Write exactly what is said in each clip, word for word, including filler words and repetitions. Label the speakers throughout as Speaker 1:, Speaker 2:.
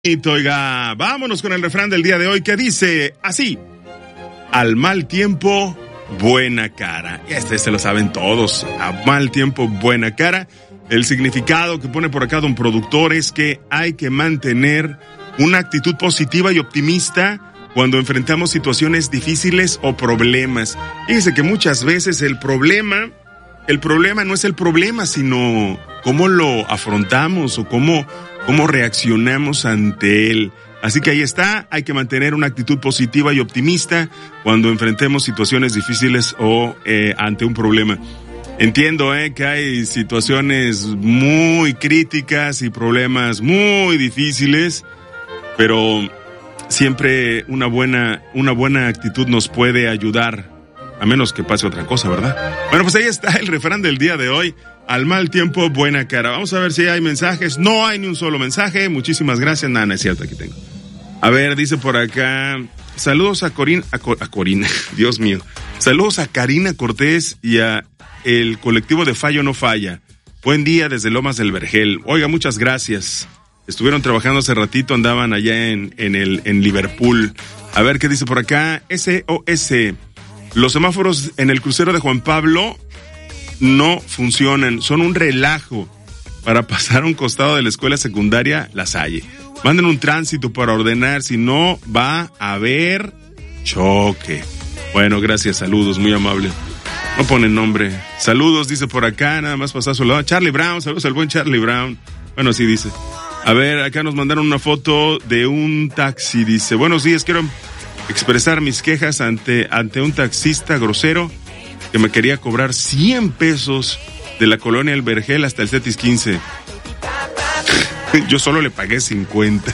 Speaker 1: Oiga, vámonos con el refrán del día de hoy que dice así: al mal tiempo, buena cara. Este se lo saben todos. A mal tiempo, buena cara. El significado que pone por acá don productor es que hay que mantener una actitud positiva y optimista cuando enfrentamos situaciones difíciles o problemas. Fíjese que muchas veces el problema, el problema no es el problema, sino cómo lo afrontamos o cómo, cómo reaccionamos ante él. Así que ahí está, hay que mantener una actitud positiva y optimista cuando enfrentemos situaciones difíciles o eh, ante un problema. Entiendo eh, que hay situaciones muy críticas y problemas muy difíciles, pero siempre una buena, una buena actitud nos puede ayudar, a menos que pase otra cosa, ¿verdad? Bueno, pues ahí está el refrán del día de hoy. Al mal tiempo, buena cara. Vamos a ver si hay mensajes. No hay ni un solo mensaje. Muchísimas gracias. Nada, no es cierto, aquí tengo. A ver, dice por acá, saludos a Corina, a, Cor, a Corina, Dios mío. Saludos a Karina Cortés y a el colectivo de Fallo No Falla. Buen día desde Lomas del Vergel. Oiga, muchas gracias. Estuvieron trabajando hace ratito, andaban allá en, en el, en Liverpool. A ver qué dice por acá. S O S. Los semáforos en el crucero de Juan Pablo no funcionan, son un relajo. Para pasar a un costado de la escuela secundaria La Salle. Manden un tránsito para ordenar, si no va a haber choque. Bueno, gracias, saludos, muy amable. No ponen nombre. Saludos, dice por acá, nada más pasar a su lado. Charlie Brown, saludos al buen Charlie Brown. Bueno, sí dice. A ver, acá nos mandaron una foto de un taxi, dice, buenos días, quiero expresar mis quejas ante, ante un taxista grosero que me quería cobrar cien pesos de la colonia El Vergel hasta el Cetis quince. Yo solo le pagué cincuenta.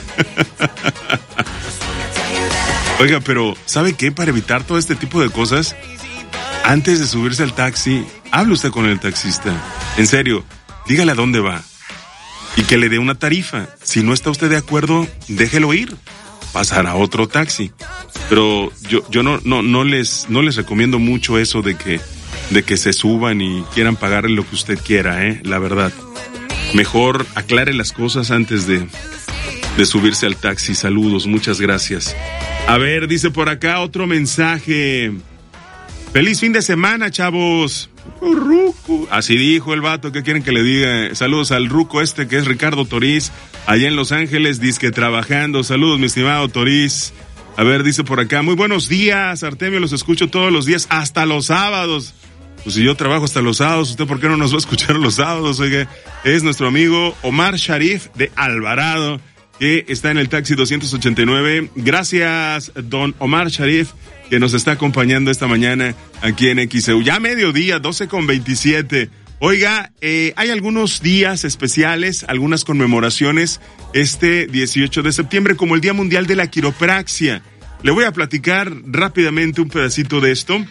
Speaker 1: Oiga, pero ¿sabe qué? Para evitar todo este tipo de cosas, antes de subirse al taxi, hable usted con el taxista. En serio, dígale a dónde va y que le dé una tarifa. Si no está usted de acuerdo, déjelo ir, pasar a otro taxi. Pero yo yo no no no les no les recomiendo mucho eso de que de que se suban y quieran pagarle lo que usted quiera, eh, la verdad. Mejor aclare las cosas antes de, de subirse al taxi. Saludos, muchas gracias. A ver, dice por acá otro mensaje. Feliz fin de semana, chavos. Oh, ruco. Así dijo el vato, ¿qué quieren que le diga? Saludos al ruco este que es Ricardo Toriz, allá en Los Ángeles, disque trabajando. Saludos, mi estimado Toriz. A ver, dice por acá, muy buenos días, Artemio, los escucho todos los días, hasta los sábados. Pues si yo trabajo hasta los sábados, ¿usted por qué no nos va a escuchar los sábados? Oiga, es nuestro amigo Omar Sharif de Alvarado, que está en el taxi doscientos ochenta y nueve. Gracias, don Omar Sharif, que nos está acompañando esta mañana aquí en X E U. Ya mediodía, doce con veintisiete. Oiga, eh, hay algunos días especiales, algunas conmemoraciones este dieciocho de septiembre, como el Día Mundial de la Quiropraxia. Le voy a platicar rápidamente un pedacito de esto.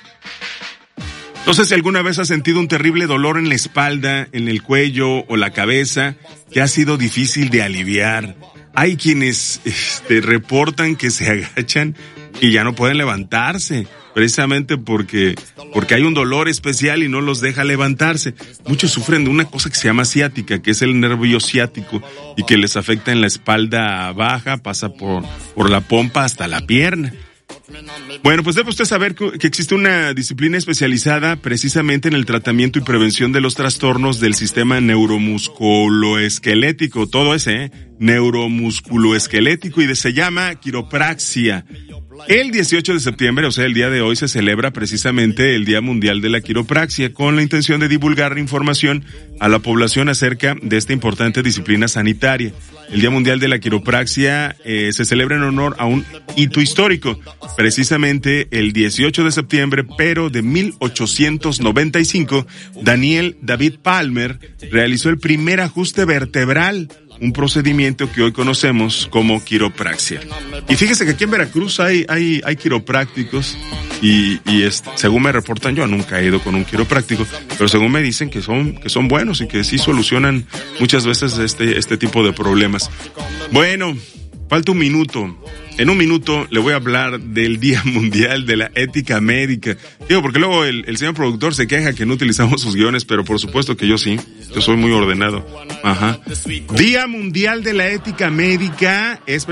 Speaker 1: No sé si alguna vez has sentido un terrible dolor en la espalda, en el cuello o la cabeza, que ha sido difícil de aliviar. Hay quienes este, reportan que se agachan y ya no pueden levantarse, precisamente porque, porque hay un dolor especial y no los deja levantarse. Muchos sufren de una cosa que se llama ciática, que es el nervio ciático y que les afecta en la espalda baja, pasa por, por la pompa hasta la pierna. Bueno, pues debe usted saber que existe una disciplina especializada precisamente en el tratamiento y prevención de los trastornos del sistema neuromusculoesquelético, todo ese, ¿eh? neuromusculoesquelético, y de, se llama quiropraxia. El dieciocho de septiembre, o sea, el día de hoy, se celebra precisamente el Día Mundial de la Quiropraxia con la intención de divulgar información a la población acerca de esta importante disciplina sanitaria. El Día Mundial de la Quiropraxia eh, se celebra en honor a un hito histórico, precisamente el dieciocho de septiembre, pero de mil ochocientos noventa y cinco, Daniel David Palmer realizó el primer ajuste vertebral, un procedimiento que hoy conocemos como quiropraxia. Y fíjese que aquí en Veracruz hay hay hay quiroprácticos y y este, según me reportan, yo nunca he ido con un quiropráctico, pero según me dicen que son que son buenos y que sí solucionan muchas veces este este tipo de problemas. Bueno, falta un minuto. En un minuto le voy a hablar del Día Mundial de la Ética Médica. Digo, porque luego el, el señor productor se queja que no utilizamos sus guiones, pero por supuesto que yo sí. Yo soy muy ordenado. Ajá. Día Mundial de la Ética Médica es